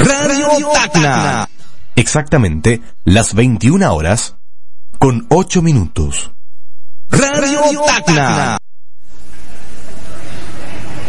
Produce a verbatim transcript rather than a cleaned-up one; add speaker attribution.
Speaker 1: Radio Tacna. Exactamente las veintiuna horas con ocho minutos. Radio Tacna.